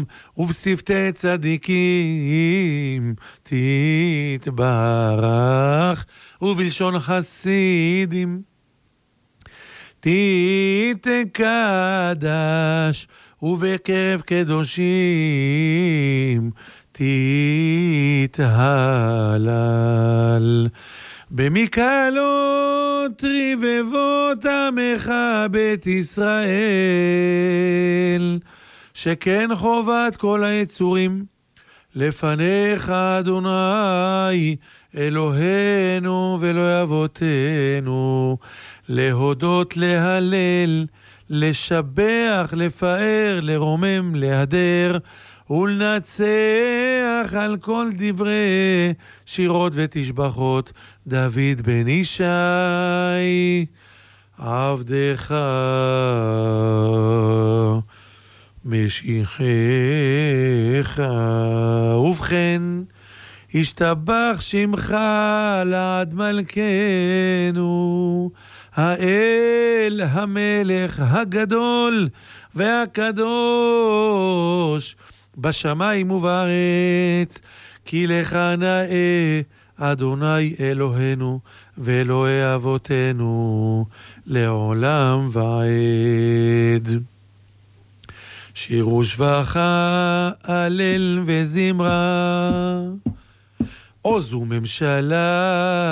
ובשפתי צדיקים תתברך, ובלשון חסידים תתקדש, ובקרב קדושים תתהלל. במקהלות רבבות עמך בית ישראל, שכן חובת כל היצורים לפניך אדוני אלוהינו ואלוהי אבותינו, להודות, להלל, לשבח, לפאר, לרומם, להדר ולנצח על כל דברי שירות ותשבחות דוד בן ישי עבדך משיחך. ובכן, השתבח שמך לעד מלכנו, האל המלך הגדול והקדוש בשמיים ובארץ, כי לך נאה אדוני אלוהינו ואלוהי אבותינו לעולם ועד. שירו שבח, הלל וזמרה, עוז וממשלה